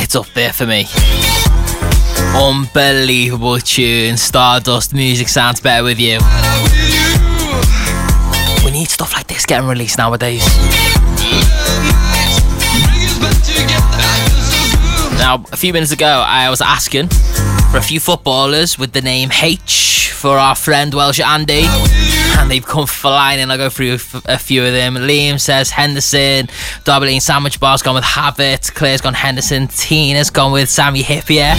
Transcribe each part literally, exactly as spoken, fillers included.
It's up there for me. Unbelievable tune. Stardust. Music sounds better with you. We need stuff like this getting released nowadays. Now, a few minutes ago, I was asking for a few footballers with the name H for our friend Welsh Andy, and they've come flying in. I'll go through a few of them. Liam says Henderson. Derby Lane Sandwich Bar's gone with Havertz. Claire's gone Henderson. Tina's gone with Sammy Hippier.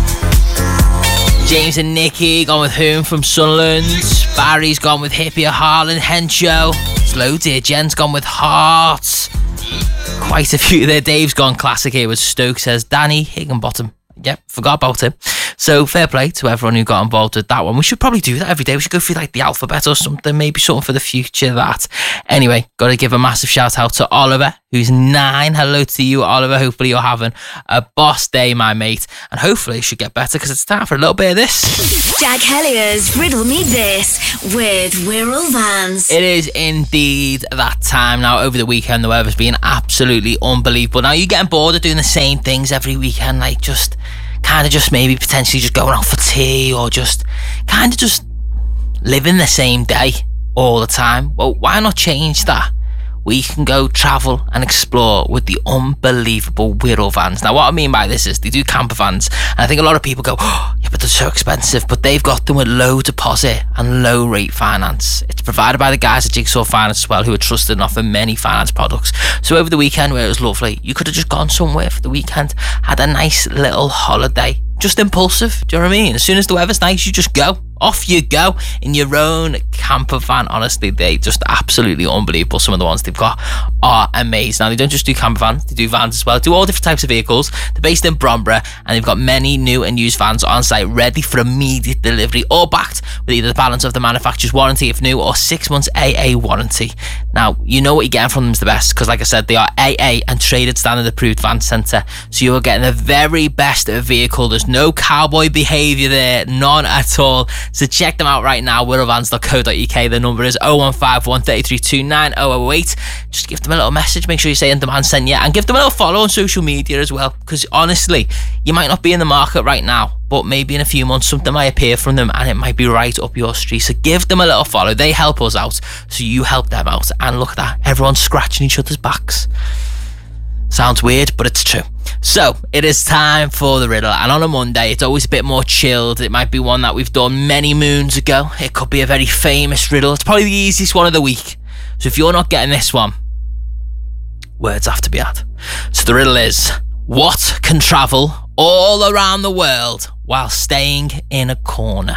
James and Nikki gone with whom from Sunderland. Barry's gone with Hippier, Haaland, Hencho. It's loads here. Jen's gone with Hearts. Quite a few there. Dave's gone classic here with Stoke, says Danny Higginbottom. Yep, forgot about him. So fair play to everyone who got involved with that one. We should probably do that every day. We should go through like the alphabet or something, maybe something for the future. That anyway, got to give a massive shout out to Oliver, who's nine. Hello to you, Oliver. Hopefully you're having a boss day, my mate, and hopefully it should get better because it's time for a little bit of this. Jack Hellier's Riddle Me This with Wirral Vans. It is indeed that time now. Over the weekend, the weather's been absolutely unbelievable. Now you're getting bored of doing the same things every weekend, like just kind of just maybe potentially just going out for tea or just kind of just living the same day all the time. Well, why not change that? We can go travel and explore with the unbelievable Wirral Vans. Now, what I mean by this is they do camper vans, and I think a lot of people go, oh, yeah, but they're so expensive, but they've got them with low deposit and low rate finance. It's provided by the guys at Jigsaw Finance as well, who are trusted and offer many finance products. So over the weekend, where it was lovely, you could have just gone somewhere for the weekend, had a nice little holiday. Just impulsive, do you know what I mean? As soon as the weather's nice, you just go. Off you go in your own camper van. Honestly, they just absolutely unbelievable. Some of the ones they've got are amazing. Now, they don't just do camper vans, they do vans as well. They do all different types of vehicles. They're based in Bromborough, and they've got many new and used vans on site ready for immediate delivery, all backed with either the balance of the manufacturer's warranty if new or six months A A warranty. Now, you know what you're getting from them is the best, because like I said, they are A A and traded standard approved van centre. So you're getting the very best vehicle. There's no cowboy behaviour there, none at all. So check them out right now, wirral vans dot co dot U K. The number is oh one five one, three three two nine oh oh eight. Just give them a little message, make sure you say In Demand send you, and give them a little follow on social media as well, because honestly, you might not be in the market right now, but maybe in a few months something might appear from them and it might be right up your street. So give them a little follow. They help us out, so you help them out. And look at that, everyone's scratching each other's backs. Sounds weird, but it's true. So, it is time for the riddle, and on a Monday, it's always a bit more chilled. It might be one that we've done many moons ago. It could be a very famous riddle. It's probably the easiest one of the week. So if you're not getting this one, words have to be had. So the riddle is, what can travel all around the world while staying in a corner?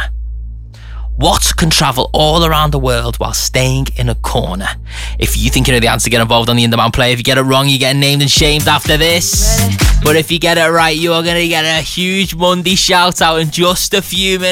What can travel all around the world while staying in a corner? If you think you know the answer, get involved on the In Demand Play. If you get it wrong, you're getting named and shamed after this. But if you get it right, you're going to get a huge Monday shout out in just a few minutes.